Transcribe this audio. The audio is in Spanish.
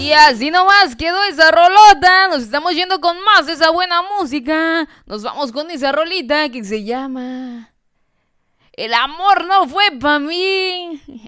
Y así nomás quedó esa rolota. Nos estamos yendo con más de esa buena música. Nos vamos con esa rolita que se llama El amor no fue pa' mí.